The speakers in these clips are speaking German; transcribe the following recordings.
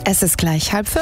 Es ist gleich 4:30.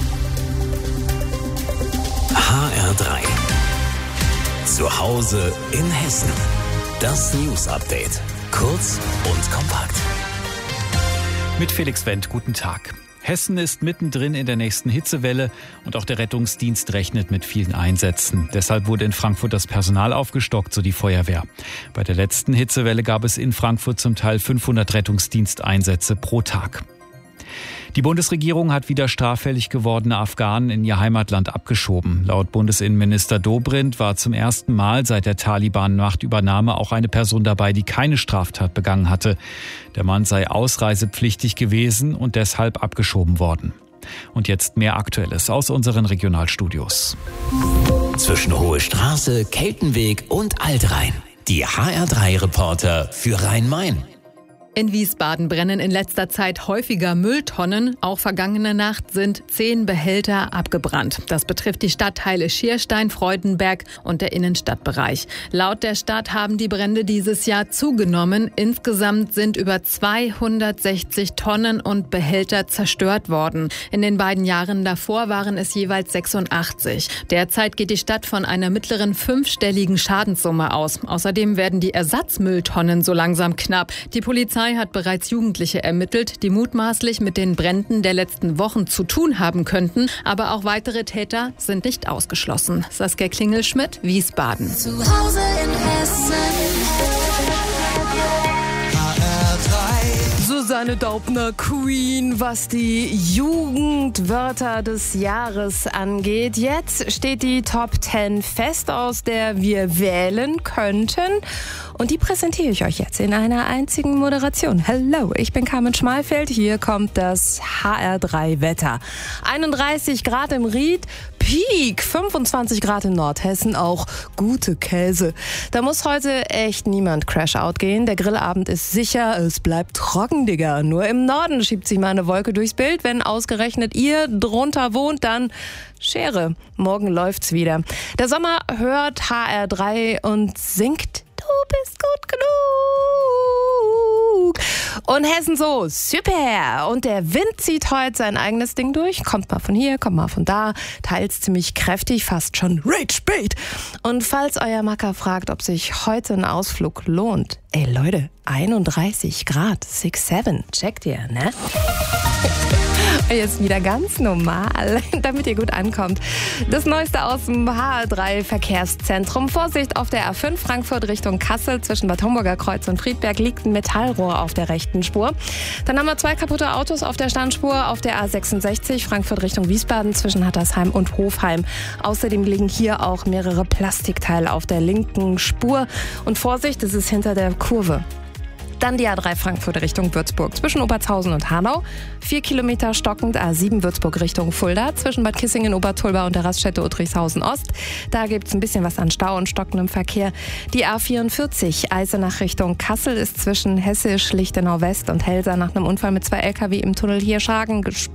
HR3. Zu Hause in Hessen. Das News-Update. Kurz und kompakt. Mit Felix Wendt, guten Tag. Hessen ist mittendrin in der nächsten Hitzewelle und auch der Rettungsdienst rechnet mit vielen Einsätzen. Deshalb wurde in Frankfurt das Personal aufgestockt, so die Feuerwehr. Bei der letzten Hitzewelle gab es in Frankfurt zum Teil 500 Rettungsdiensteinsätze pro Tag. Die Bundesregierung hat wieder straffällig gewordene Afghanen in ihr Heimatland abgeschoben. Laut Bundesinnenminister Dobrindt war zum ersten Mal seit der Taliban-Machtübernahme auch eine Person dabei, die keine Straftat begangen hatte. Der Mann sei ausreisepflichtig gewesen und deshalb abgeschoben worden. Und jetzt mehr Aktuelles aus unseren Regionalstudios. Zwischen Hohe Straße, Keltenweg und Altrhein. Die HR3-Reporter für Rhein-Main. In Wiesbaden brennen in letzter Zeit häufiger Mülltonnen. Auch vergangene Nacht sind 10 Behälter abgebrannt. Das betrifft die Stadtteile Schierstein, Freudenberg und der Innenstadtbereich. Laut der Stadt haben die Brände dieses Jahr zugenommen. Insgesamt sind über 260 Tonnen und Behälter zerstört worden. In den beiden Jahren davor waren es jeweils 86. Derzeit geht die Stadt von einer mittleren 5-stelligen Schadenssumme aus. Außerdem werden die Ersatzmülltonnen so langsam knapp. Die Polizei hat bereits Jugendliche ermittelt, die mutmaßlich mit den Bränden der letzten Wochen zu tun haben könnten. Aber auch weitere Täter sind nicht ausgeschlossen. Saskia Klingelschmidt, Wiesbaden. Zu Hause in Hessen. Susanne Daubner, Queen, was die Jugendwörter des Jahres angeht. Jetzt steht die Top 10 fest, aus der wir wählen könnten. Und die präsentiere ich euch jetzt in einer einzigen Moderation. Hallo, ich bin Carmen Schmalfeld. Hier kommt das HR3-Wetter. 31 Grad im Ried, Peak 25 Grad in Nordhessen, auch gute Käse. Da muss heute echt niemand Crash-Out gehen. Der Grillabend ist sicher, es bleibt trocken, Digga. Nur im Norden schiebt sich mal eine Wolke durchs Bild. Wenn ausgerechnet ihr drunter wohnt, dann Schere. Morgen läuft's wieder. Der Sommer hört HR3 und singt: Du bist gut genug. Und Hessen so, super. Und der Wind zieht heute sein eigenes Ding durch. Kommt mal von hier, kommt mal von da. Teils ziemlich kräftig, fast schon Rage Bait. Und falls euer Macker fragt, ob sich heute ein Ausflug lohnt. Ey Leute, 31 Grad, 6-7. Checkt ihr, ne? Jetzt wieder ganz normal, damit ihr gut ankommt. Das Neueste aus dem HR3-Verkehrszentrum. Vorsicht auf der A5 Frankfurt Richtung Kassel. Zwischen Bad Homburger Kreuz und Friedberg liegt ein Metallrohr auf der rechten Spur. Dann haben wir 2 kaputte Autos auf der Standspur auf der A66 Frankfurt Richtung Wiesbaden zwischen Hattersheim und Hofheim. Außerdem liegen hier auch mehrere Plastikteile auf der linken Spur. Und Vorsicht, es ist hinter der Kurve. Dann die A3 Frankfurt Richtung Würzburg zwischen Obertshausen und Hanau. 4 Kilometer stockend A7 Würzburg Richtung Fulda zwischen Bad Kissingen, Obertulba und der Raststätte Uttrichshausen Ost. Da gibt es ein bisschen was an Stau und stockendem Verkehr. Die A44 Eisenach Richtung Kassel ist zwischen Hessisch, Lichtenau West und Helsa nach einem Unfall mit 2 LKW im Tunnel Hirschhagen